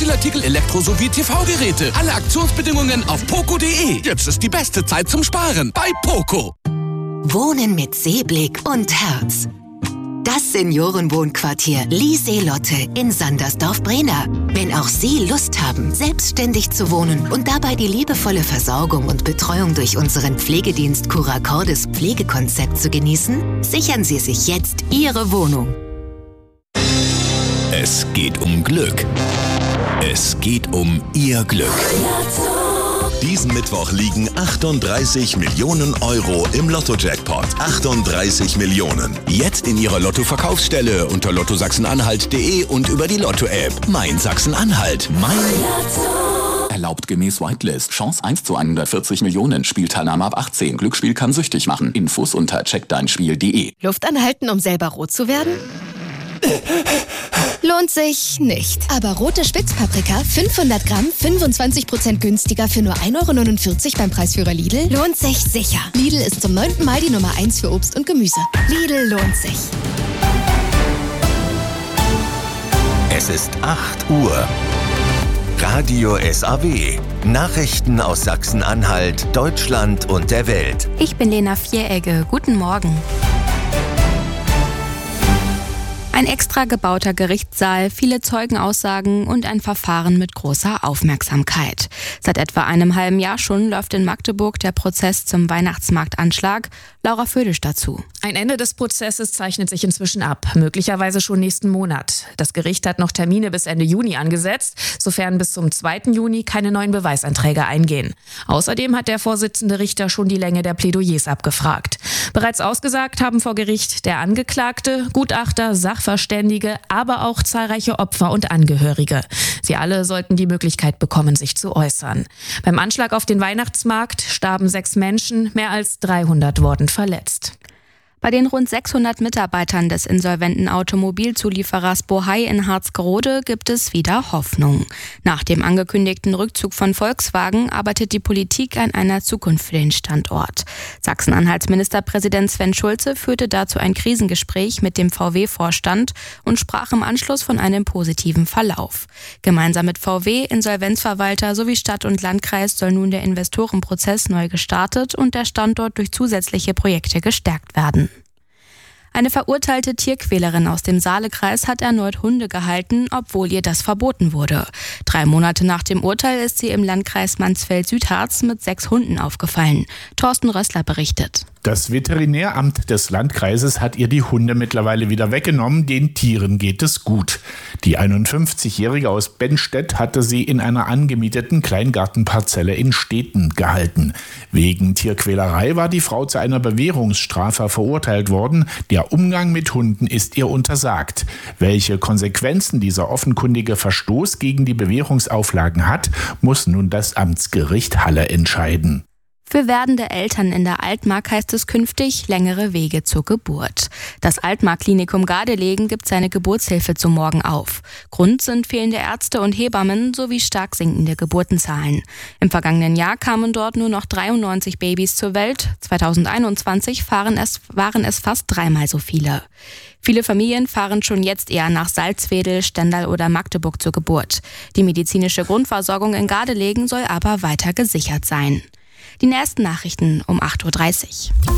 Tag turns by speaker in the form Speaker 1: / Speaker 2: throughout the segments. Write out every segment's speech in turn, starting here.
Speaker 1: Textilartikel, Elektro- sowie TV-Geräte. Alle Aktionsbedingungen auf poco.de. Jetzt ist die beste Zeit zum Sparen bei Poco.
Speaker 2: Wohnen mit Seeblick und Herz. Das Seniorenwohnquartier Lieseelotte in Sandersdorf-Brena. Wenn auch Sie Lust haben, selbstständig zu wohnen und dabei die liebevolle Versorgung und Betreuung durch unseren Pflegedienst Curacordes Pflegekonzept zu genießen, sichern Sie sich jetzt Ihre Wohnung.
Speaker 3: Es geht um Glück. Es geht um Ihr Glück. Diesen Mittwoch liegen 38 Millionen Euro im Lotto-Jackpot. 38 Millionen. Jetzt in Ihrer Lotto-Verkaufsstelle unter lottosachsen-anhalt.de und über die Lotto-App. Mein Sachsen-Anhalt. Mein Lotto.
Speaker 4: Erlaubt gemäß Whitelist. Chance 1 zu 140 Millionen. Spielteilnahme ab 18. Glücksspiel kann süchtig machen. Infos unter checkdeinspiel.de.
Speaker 5: Luft anhalten, um selber rot zu werden? Lohnt sich nicht. Aber rote Spitzpaprika, 500 Gramm, 25% günstiger für nur 1,49 € beim Preisführer Lidl, lohnt sich sicher. Lidl ist zum 9. Mal die Nummer 1 für Obst und Gemüse. Lidl lohnt sich.
Speaker 3: Es ist 8 Uhr. Radio SAW. Nachrichten aus Sachsen-Anhalt, Deutschland und der Welt.
Speaker 6: Ich bin Lena Vieregge. Guten Morgen. Ein extra gebauter Gerichtssaal, viele Zeugenaussagen und ein Verfahren mit großer Aufmerksamkeit. Seit etwa einem halben Jahr schon läuft in Magdeburg der Prozess zum Weihnachtsmarktanschlag. Laura Födisch dazu.
Speaker 7: Ein Ende des Prozesses zeichnet sich inzwischen ab, möglicherweise schon nächsten Monat. Das Gericht hat noch Termine bis Ende Juni angesetzt, sofern bis zum 2. Juni keine neuen Beweisanträge eingehen. Außerdem hat der Vorsitzende Richter schon die Länge der Plädoyers abgefragt. Bereits ausgesagt haben vor Gericht der Angeklagte, Gutachter, Sachverständige, aber auch zahlreiche Opfer und Angehörige. Sie alle sollten die Möglichkeit bekommen, sich zu äußern. Beim Anschlag auf den Weihnachtsmarkt starben 6 Menschen, mehr als 300 wurden verletzt.
Speaker 6: Bei den rund 600 Mitarbeitern des insolventen Automobilzulieferers Bohai in Harzgerode gibt es wieder Hoffnung. Nach dem angekündigten Rückzug von Volkswagen arbeitet die Politik an einer Zukunft für den Standort. Sachsen-Anhalts Ministerpräsident Sven Schulze führte dazu ein Krisengespräch mit dem VW-Vorstand und sprach im Anschluss von einem positiven Verlauf. Gemeinsam mit VW, Insolvenzverwalter sowie Stadt und Landkreis soll nun der Investorenprozess neu gestartet und der Standort durch zusätzliche Projekte gestärkt werden. Eine verurteilte Tierquälerin aus dem Saalekreis hat erneut Hunde gehalten, obwohl ihr das verboten wurde. 3 Monate nach dem Urteil ist sie im Landkreis Mansfeld-Südharz mit 6 Hunden aufgefallen. Thorsten Rössler berichtet.
Speaker 8: Das Veterinäramt des Landkreises hat ihr die Hunde mittlerweile wieder weggenommen. Den Tieren geht es gut. Die 51-Jährige aus Bennstedt hatte sie in einer angemieteten Kleingartenparzelle in Steten gehalten. Wegen Tierquälerei war die Frau zu einer Bewährungsstrafe verurteilt worden. Der Umgang mit Hunden ist ihr untersagt. Welche Konsequenzen dieser offenkundige Verstoß gegen die Bewährungsauflagen hat, muss nun das Amtsgericht Halle entscheiden.
Speaker 6: Für werdende Eltern in der Altmark heißt es künftig längere Wege zur Geburt. Das Altmark-Klinikum Gardelegen gibt seine Geburtshilfe zum Morgen auf. Grund sind fehlende Ärzte und Hebammen sowie stark sinkende Geburtenzahlen. Im vergangenen Jahr kamen dort nur noch 93 Babys zur Welt. 2021 waren es fast 3-mal so viele. Viele Familien fahren schon jetzt eher nach Salzwedel, Stendal oder Magdeburg zur Geburt. Die medizinische Grundversorgung in Gardelegen soll aber weiter gesichert sein. Die nächsten Nachrichten um 8.30 Uhr.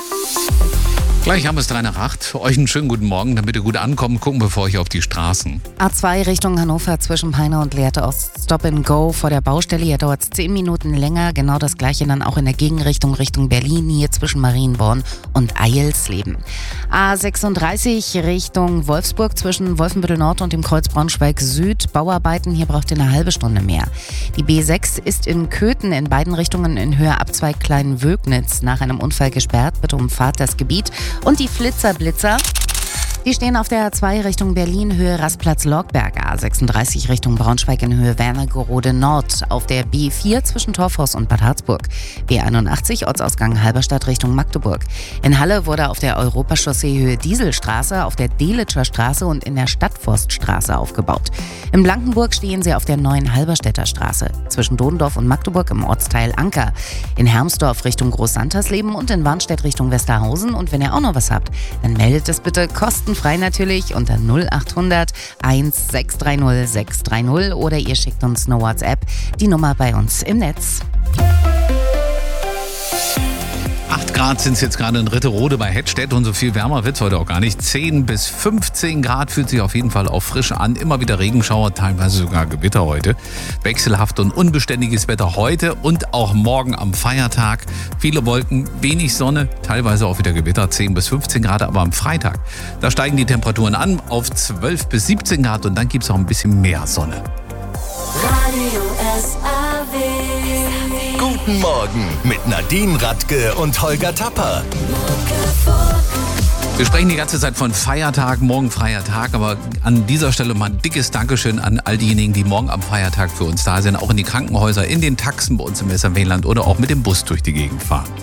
Speaker 9: Gleich haben wir es 3:08. Für euch einen schönen guten Morgen, damit ihr gut ankommt. Gucken wir für euch auf die Straßen.
Speaker 10: A2 Richtung Hannover zwischen Peine und Lehrte Ost. Stop and Go vor der Baustelle. Hier dauert es 10 Minuten länger. Genau das gleiche dann auch in der Gegenrichtung Richtung Berlin. Hier zwischen Marienborn und Eilsleben. A36 Richtung Wolfsburg zwischen Wolfenbüttel Nord und dem Kreuz Braunschweig Süd. Bauarbeiten. Hier braucht ihr eine halbe Stunde mehr. Die B6 ist in Köthen in beiden Richtungen in Höhe Abzweig Kleinwögnitz nach einem Unfall gesperrt. Bitte umfahrt das Gebiet. Und die Flitzer-Blitzer, die stehen auf der A2 Richtung Berlin, Höhe Rastplatz-Lorgberg, A36 Richtung Braunschweig in Höhe Wernigerode Nord, auf der B4 zwischen Torfhaus und Bad Harzburg, B81 Ortsausgang Halberstadt Richtung Magdeburg. In Halle wurde auf der Europachaussee Höhe Dieselstraße, auf der Delitscher Straße und in der Stadtforststraße aufgebaut. In Blankenburg stehen sie auf der neuen Halberstädter Straße, zwischen Dodendorf und Magdeburg im Ortsteil Anker, in Hermsdorf Richtung Großsantersleben und in Warnstedt Richtung Westerhausen. Und wenn ihr auch noch was habt, dann meldet es bitte kostenfrei kostenfrei natürlich unter 0800 1630 630 oder ihr schickt uns eine WhatsApp, die Nummer bei uns im Netz.
Speaker 9: 8 Grad sind es jetzt gerade in Ritterode bei Hettstedt und so viel wärmer wird es heute auch gar nicht. 10 bis 15 Grad fühlt sich auf jeden Fall auch frisch an. Immer wieder Regenschauer, teilweise sogar Gewitter heute. Wechselhaft und unbeständiges Wetter heute und auch morgen am Feiertag. Viele Wolken, wenig Sonne, teilweise auch wieder Gewitter, 10 bis 15 Grad. Aber am Freitag, da steigen die Temperaturen an auf 12 bis 17 Grad und dann gibt es auch ein bisschen mehr Sonne.
Speaker 11: Radio SAW.
Speaker 3: Guten Morgen mit Nadine Radke und Holger Tapper.
Speaker 9: Wir sprechen die ganze Zeit von Feiertag, morgen freier Tag, aber an dieser Stelle mal ein dickes Dankeschön an all diejenigen, die morgen am Feiertag für uns da sind, auch in die Krankenhäuser, in den Taxen bei uns im SRW-Land oder auch mit dem Bus durch die Gegend fahren.